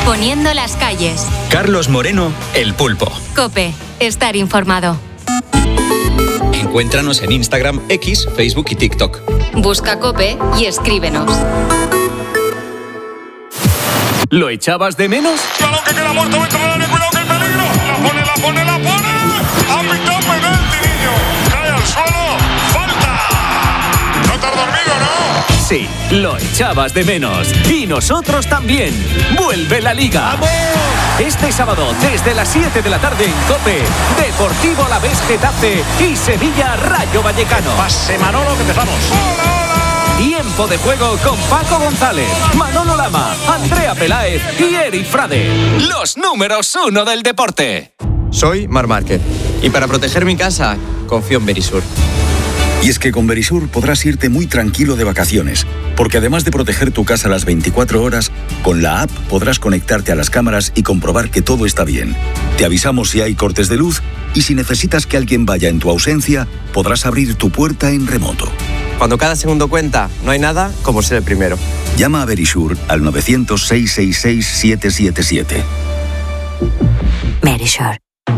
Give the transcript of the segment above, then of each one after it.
Poniendo las calles. Carlos Moreno, El Pulpo. COPE. Estar informado. Encuéntranos en Instagram, X, Facebook y TikTok. Busca COPE y escríbenos. ¿Lo echabas de menos? ¡Balón que queda muerto dentro del área! ¡Cuidado que hay peligro! ¡La pone! ¡Ha pitado penalti, niño! ¡Cae al suelo! ¡Falta! ¿No te has dormido, no? Sí, lo echabas de menos. Y nosotros también. ¡Vuelve la Liga! ¡Vamos! Este sábado, desde las 7 de la tarde en COPE, Deportivo Alavés Getafe y Sevilla Rayo Vallecano. Pase Manolo, que empezamos. ¡Hola! Tiempo de juego con Paco González, Manolo Lama, Andrea Peláez y Eric Frade. Los números 1 del deporte. Soy Marc Márquez y para proteger mi casa, confío en Verisur. Y es que con Verisur podrás irte muy tranquilo de vacaciones, porque además de proteger tu casa las 24 horas, con la app podrás conectarte a las cámaras y comprobar que todo está bien. Te avisamos si hay cortes de luz y si necesitas que alguien vaya en tu ausencia, podrás abrir tu puerta en remoto. Cuando cada segundo cuenta, no hay nada como ser el primero. Llama a Verisur al 900-666-777. Verisur.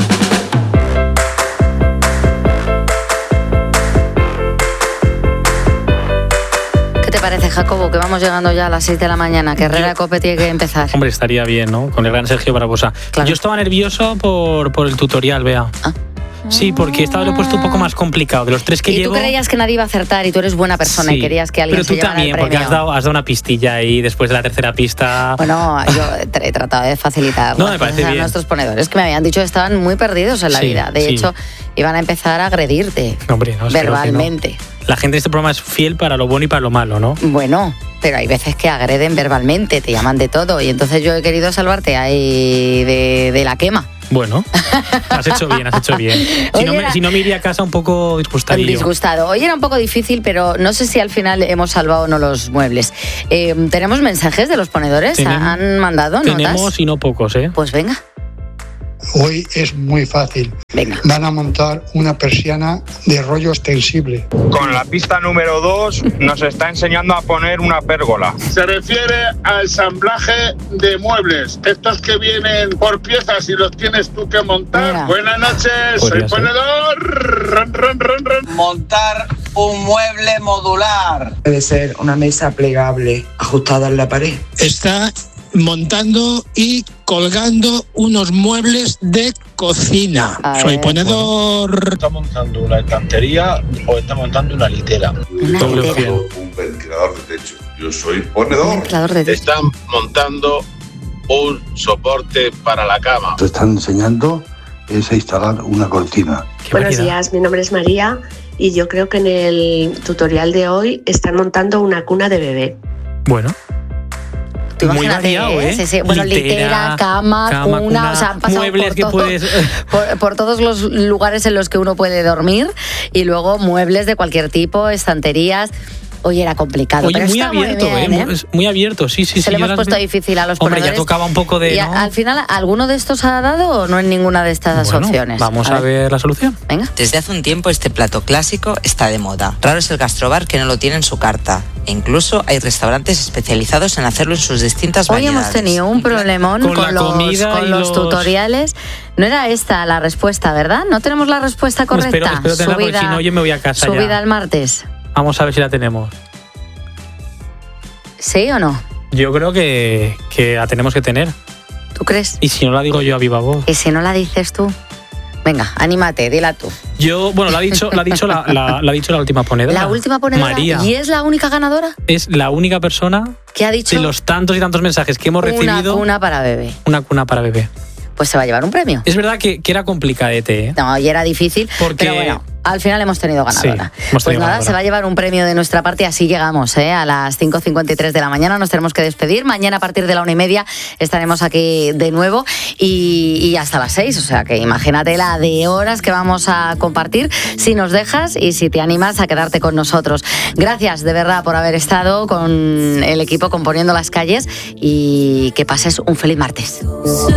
¿Qué te parece, Jacobo, que vamos llegando ya a las 6 de la mañana, que Herrera Cope tiene que empezar? Hombre, estaría bien, ¿no? Con el gran Sergio Barbosa. Claro. Yo estaba nervioso por el tutorial, Bea. Sí, porque esta lo he puesto un poco más complicado. De los tres que llevo... Y tú creías que nadie iba a acertar y tú eres buena persona, sí, y querías que alguien se llevara el premio. Pero tú también, porque has dado una pistilla ahí después de la tercera pista. Bueno, yo he tratado de facilitar no, me parece a bien. Nuestros ponedores, que me habían dicho que estaban muy perdidos en la vida. De hecho, iban a empezar a agredirte. Hombre, no, verbalmente. No. La gente de este programa es fiel para lo bueno y para lo malo, ¿no? Bueno, pero hay veces que agreden verbalmente, te llaman de todo. Y entonces yo he querido salvarte ahí de la quema. Bueno, has hecho bien. Si no me iría a casa un poco disgustado. Hoy era un poco difícil, pero no sé si al final hemos salvado o no los muebles. ¿Tenemos mensajes de los ponedores? ¿Han mandado notas? Tenemos y no pocos, ¿eh? Pues venga. Hoy es muy fácil. Venga. Van a montar una persiana de rollo extensible. Con la pista número 2 nos está enseñando a poner una pérgola. Se refiere al ensamblaje de muebles. Estos que vienen por piezas y los tienes tú que montar. Mira. Buenas noches, soy ponedor. Montar un mueble modular. Puede ser una mesa plegable ajustada en la pared. Está montando y colgando unos muebles de cocina. Soy ponedor. ¿Está montando una estantería o está montando una litera? Un ventilador de techo. Yo soy ponedor. Están montando un soporte para la cama. Te están enseñando es a instalar una cortina. Buenos días, mi nombre es María y yo creo que en el tutorial de hoy están montando una cuna de bebé. Bueno. Muy variado, ¿eh? Sí. Bueno, litera, cama, cuna, o sea, han pasado muebles por que puedes... por todos los lugares en los que uno puede dormir y luego muebles de cualquier tipo, estanterías. Hoy era complicado. Oye, pero muy abierto, muy bien, ¿eh? Muy abierto, sí. Se lo hemos puesto difícil a los ponedores. Hombre, ya tocaba un poco de... ¿Y al final alguno de estos ha dado o no en ninguna de estas opciones? Vamos a ver la solución. Venga. Desde hace un tiempo este plato clásico está de moda. Raro es el gastrobar que no lo tiene en su carta. E incluso hay restaurantes especializados en hacerlo en sus distintas variedades. Hoy hemos tenido un problemón con los tutoriales. No era esta la respuesta, ¿verdad? No tenemos la respuesta correcta. Espero tenerla, porque si no yo me voy a casa subida ya. El martes. Vamos a ver si la tenemos. ¿Sí o no? Yo creo que la tenemos que tener. ¿Tú crees? Y si no la digo yo a viva voz. ¿Y si no la dices tú? Venga, anímate, dila tú. Yo, bueno, la ha dicho la última ponedora. ¿La última ponedora? María. ¿Y es la única ganadora? Es la única persona que ha dicho de los tantos y tantos mensajes que hemos recibido. Una cuna para bebé. Una cuna para bebé. Pues se va a llevar un premio. Es verdad que era complicadete, ¿eh? No, y era difícil, pero bueno, al final hemos tenido ganadora. Sí, hemos tenido ganadora. Se va a llevar un premio de nuestra parte y así llegamos, ¿eh? A las 5:53 de la mañana nos tenemos que despedir. Mañana a partir de la 1:30 estaremos aquí de nuevo y hasta las 6. O sea que imagínate la de horas que vamos a compartir si nos dejas y si te animas a quedarte con nosotros. Gracias de verdad por haber estado con el equipo componiendo las calles y que pases un feliz martes.